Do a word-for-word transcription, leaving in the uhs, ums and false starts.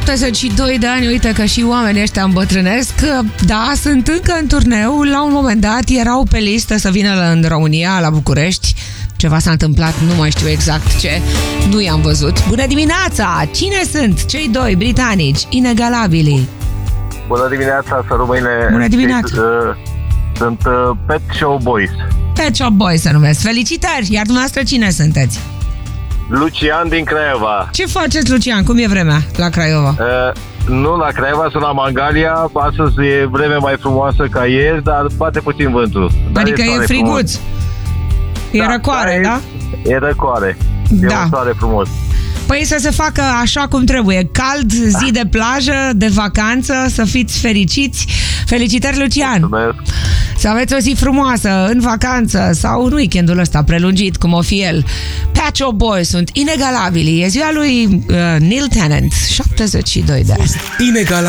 șaptezeci și doi de ani, uite că și oamenii ăștia îmbătrânesc. Da, sunt încă în turneu. La un moment dat erau pe listă să vină în România, la București. Ceva s-a întâmplat, nu mai știu exact ce. Nu i-am văzut. Bună dimineața! Cine sunt cei doi britanici inegalabili? Bună dimineața, să rămâne. Bună dimineața! Sunt uh, Pet Shop Boys. Pet Shop Boys se numesc. Felicitări! Iar dumneavoastră cine sunteți? Lucian din Craiova. Ce faceți, Lucian? Cum e vremea la Craiova? Uh, nu la Craiova, sunt la Mangalia. Astăzi e vreme mai frumoasă ca ieri, dar bate puțin vântul. Dar adică e, e friguț. E da, răcoare, da? E, e răcoare. E da. un soare frumos. Păi să se facă așa cum trebuie. Cald, zi de plajă, de vacanță, să fiți fericiți. Felicitări, Lucian! Mulțumesc. Să aveți o zi frumoasă, în vacanță sau în weekendul ăsta prelungit, cum o fi el. Pet Shop Boys sunt inegalabili. E ziua lui uh, Neil Tennant, șaptezeci și doi de ani. Inegal